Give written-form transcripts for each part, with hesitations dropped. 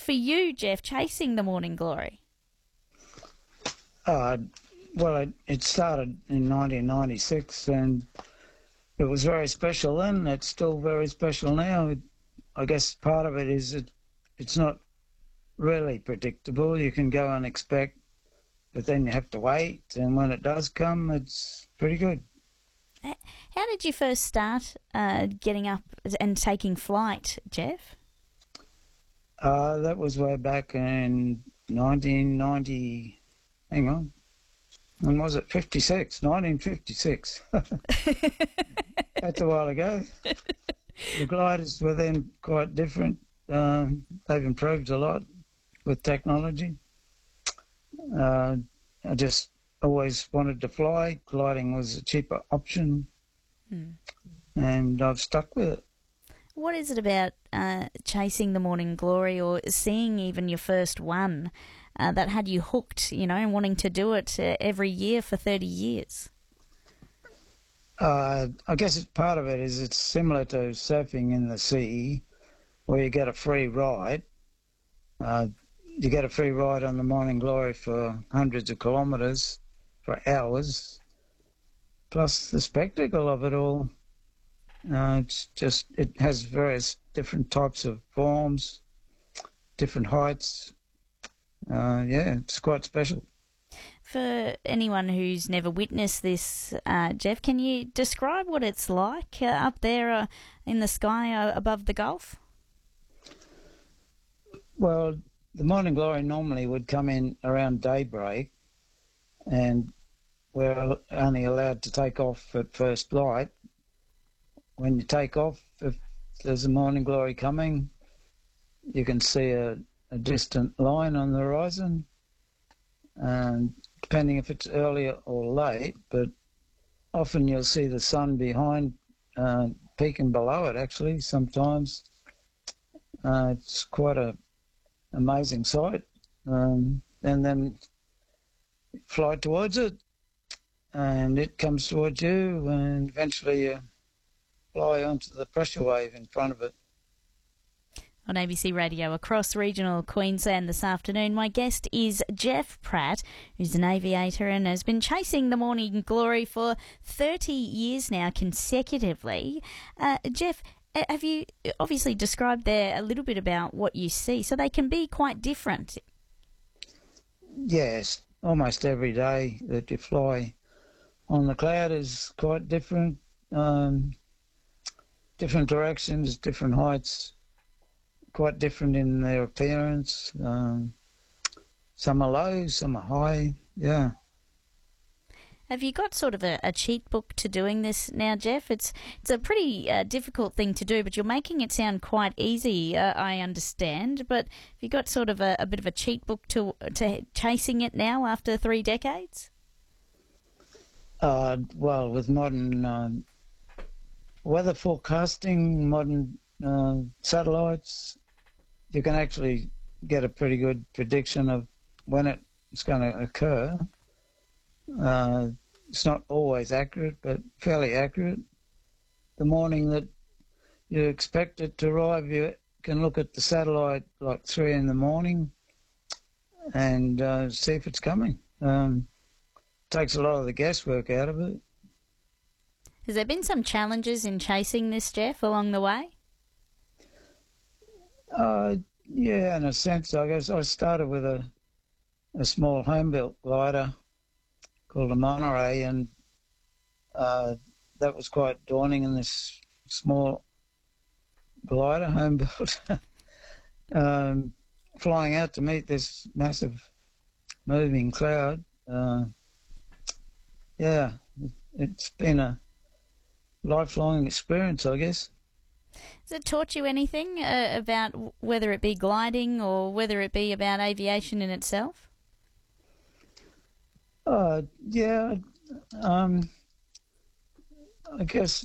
for you, Jeff, chasing the morning glory? Uh, it started in 1996 and it was very special then. It's still very special now. I guess part of it is it's not really predictable. You can go and expect, but then you have to wait. And when it does come, it's pretty good. How did you first start getting up and taking flight, Jeff? That was way back in 1990. Hang on. When was it? 56. 1956. That's a while ago. The gliders were then quite different. They've improved a lot with technology. I just always wanted to fly. Gliding was a cheaper option, and I've stuck with it. What is it about chasing the morning glory or seeing even your first one that had you hooked, and wanting to do it every year for 30 years? I guess part of it is it's similar to surfing in the sea, where you get a free ride. You get a free ride on the Morning Glory for hundreds of kilometres for hours, plus the spectacle of it all. It has various different types of forms, different heights. It's quite special. For anyone who's never witnessed this, Jeff, can you describe what it's like up there in the sky above the Gulf? Well, the Morning Glory normally would come in around daybreak, and we're only allowed to take off at first light. When you take off, if there's a Morning Glory coming, you can see a distant line on the horizon, and depending if it's earlier or late, but often you'll see the sun behind, peeking below it actually sometimes. It's quite a amazing sight. And then fly towards it, and it comes towards you, and eventually you fly onto the pressure wave in front of it. On ABC Radio across regional Queensland this afternoon, my guest is Jeff Pratt, who's an aviator and has been chasing the morning glory for 30 years now consecutively. Jeff, have you obviously described there a little bit about what you see, so they can be quite different? Yes, almost every day that you fly on the cloud is quite different. Different directions, different heights, quite different in their appearance. Some are low, some are high, yeah. Have you got sort of a cheat book to doing this now, Jeff? It's a pretty difficult thing to do, but you're making it sound quite easy, I understand. But have you got sort of a bit of a cheat book to chasing it now after 3 decades? Well, with modern weather forecasting, modern satellites, you can actually get a pretty good prediction of when it's going to occur. It's not always accurate, but fairly accurate. The morning that you expect it to arrive, you can look at the satellite like 3 in the morning and see if it's coming. Takes a lot of the guesswork out of it. Has there been some challenges in chasing this, Jeff, along the way? Yeah, in a sense, I guess. I started with a small home-built glider called a Monterey, and that was quite daunting in this small glider, home-built, flying out to meet this massive moving cloud. Yeah, it's been a lifelong experience, I guess. Has it taught you anything about whether it be gliding or whether it be about aviation in itself? Yeah, I guess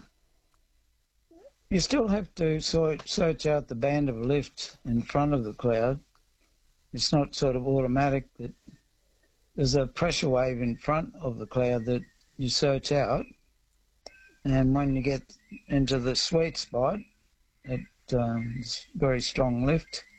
you still have to search out the band of lift in front of the cloud. It's not sort of automatic that there's a pressure wave in front of the cloud that you search out. And when you get into the sweet spot, it's very strong lift.